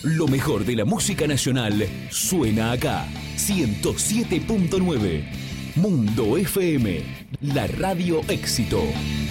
Lo mejor de la música nacional suena acá. 107.9 Mundo FM, la radio éxito.